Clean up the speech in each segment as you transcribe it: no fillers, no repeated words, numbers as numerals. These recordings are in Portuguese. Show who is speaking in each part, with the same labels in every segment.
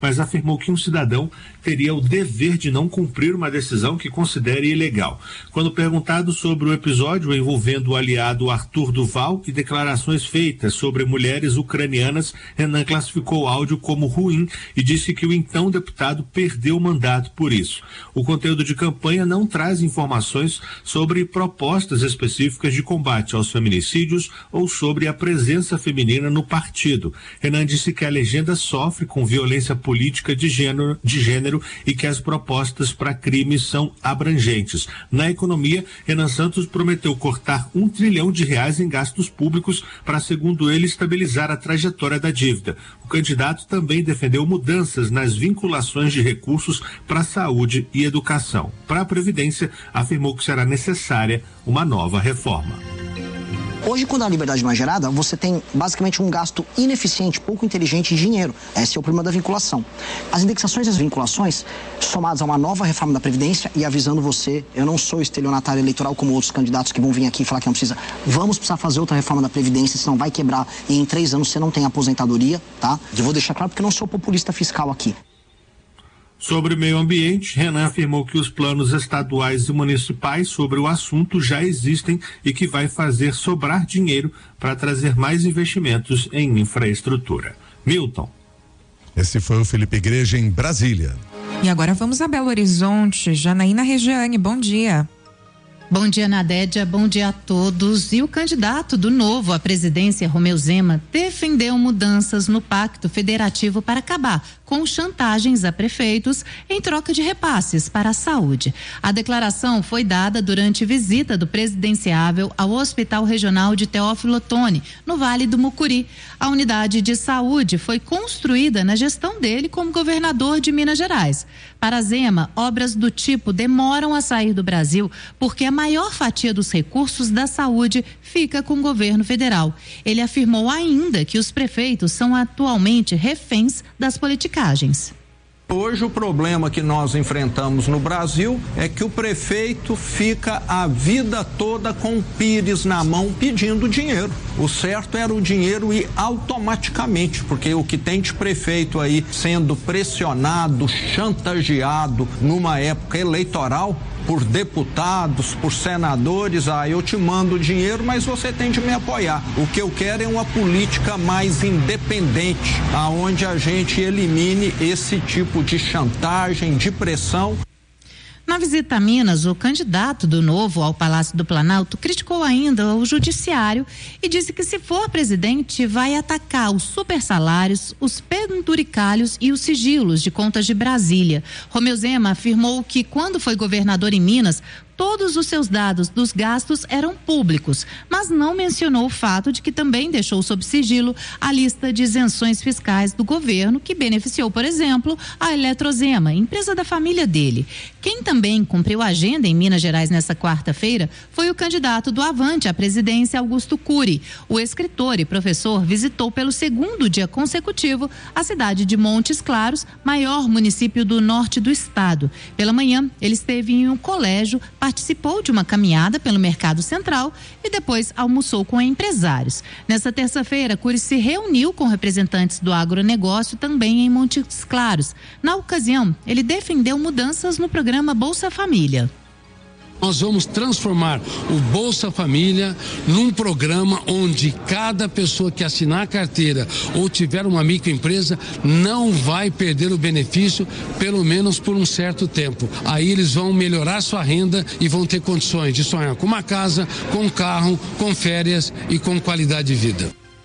Speaker 1: mas afirmou que um cidadão teria o dever de não cumprir uma decisão que considere ilegal. Quando perguntado sobre o episódio envolvendo o aliado Arthur Duval e declarações feitas sobre mulheres ucranianas, Renan classificou o áudio como ruim e disse que o então deputado perdeu o mandato por isso. O conteúdo de campanha não traz informações sobre propostas específicas de combate aos feminicídios ou sobre a presença feminina no partido. Renan disse que a legenda sofre com violência política de gênero e que as propostas para crimes são abrangentes. Na economia, Renan Santos prometeu cortar R$1 trilhão em gastos públicos para, segundo ele, estabilizar a trajetória da dívida. O candidato também defendeu mudanças nas vinculações de recursos para saúde e educação. Para a Previdência, afirmou que será necessária uma nova reforma.
Speaker 2: Hoje, quando a liberdade não é gerada, você tem basicamente um gasto ineficiente, pouco inteligente de dinheiro. Esse é o problema da vinculação. As indexações e as vinculações, somadas a uma nova reforma da Previdência, e avisando você, eu não sou estelionatário eleitoral como outros candidatos que vão vir aqui e falar que não precisa. Vamos precisar fazer outra reforma da Previdência, senão vai quebrar e em 3 anos você não tem aposentadoria, tá? Eu vou deixar claro porque eu não sou populista fiscal aqui.
Speaker 1: Sobre o meio ambiente, Renan afirmou que os planos estaduais e municipais sobre o assunto já existem e que vai fazer sobrar dinheiro para trazer mais investimentos em infraestrutura. Milton.
Speaker 3: Esse foi o Felipe Igreja em Brasília.
Speaker 4: E agora vamos a Belo Horizonte. Janaína Regiane, bom dia.
Speaker 5: Bom dia, Nadédia, bom dia a todos. E o candidato do Novo à presidência, Romeu Zema, defendeu mudanças no Pacto Federativo para acabar com chantagens a prefeitos em troca de repasses para a saúde. A declaração foi dada durante visita do presidenciável ao Hospital Regional de Teófilo Otoni, no Vale do Mucuri. A unidade de saúde foi construída na gestão dele como governador de Minas Gerais. Para Zema, obras do tipo demoram a sair do Brasil porque a maior fatia dos recursos da saúde fica com o governo federal. Ele afirmou ainda que os prefeitos são atualmente reféns das politicagens.
Speaker 6: Hoje o problema que nós enfrentamos no Brasil é que o prefeito fica a vida toda com o pires na mão pedindo dinheiro. O certo era o dinheiro ir automaticamente, porque o que tem de prefeito aí sendo pressionado, chantageado numa época eleitoral por deputados, por senadores, eu te mando dinheiro, mas você tem de me apoiar. O que eu quero é uma política mais independente, aonde a gente elimine esse tipo de chantagem, de pressão.
Speaker 5: Na visita a Minas, o candidato do Novo ao Palácio do Planalto criticou ainda o judiciário e disse que, se for presidente, vai atacar os supersalários, os penduricalhos e os sigilos de contas de Brasília. Romeu Zema afirmou que, quando foi governador em Minas, todos os seus dados dos gastos eram públicos, mas não mencionou o fato de que também deixou sob sigilo a lista de isenções fiscais do governo que beneficiou, por exemplo, a Eletrozema, empresa da família dele. Quem também cumpriu a agenda em Minas Gerais nessa quarta-feira foi o candidato do Avante à presidência, Augusto Cury. O escritor e professor visitou pelo 2º dia consecutivo a cidade de Montes Claros, maior município do norte do estado. Pela manhã, ele esteve em um colégio, participou de uma caminhada pelo Mercado Central e depois almoçou com empresários. Nessa terça-feira, Cury se reuniu com representantes do agronegócio também em Montes Claros. Na ocasião, ele defendeu mudanças no programa Bolsa Família.
Speaker 7: Nós vamos transformar o Bolsa Família num programa onde cada pessoa que assinar a carteira ou tiver uma microempresa não vai perder o benefício, pelo menos por um certo tempo. Aí eles vão melhorar sua renda e vão ter condições de sonhar com uma casa, com um carro, com férias e com qualidade de vida.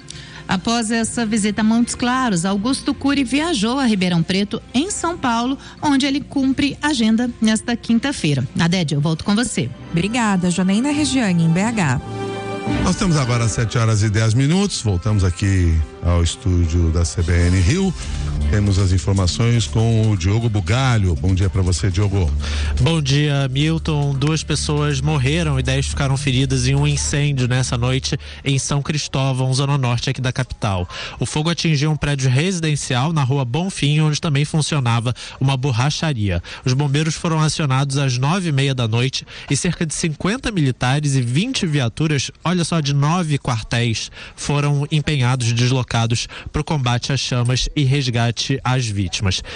Speaker 5: Após essa visita a Montes Claros, Augusto Cury viajou a Ribeirão Preto, em São Paulo, onde ele cumpre agenda nesta quinta-feira. Nadédia, eu volto com você.
Speaker 4: Obrigada, Janaína Regiane, em BH.
Speaker 3: Nós temos agora às 7h10. Voltamos aqui ao estúdio da CBN Rio. Temos as informações com o Diogo Bugalho. Bom dia para você, Diogo.
Speaker 8: Bom dia, Milton. 2 pessoas morreram e 10 ficaram feridas em um incêndio nessa noite em São Cristóvão, zona norte aqui da capital. O fogo atingiu um prédio residencial na rua Bonfim, onde também funcionava uma borracharia. Os bombeiros foram acionados às 9h30 da noite e cerca de 50 militares e 20 viaturas, olha só só de 9 quartéis foram empenhados, deslocados para o combate às chamas e resgate às vítimas.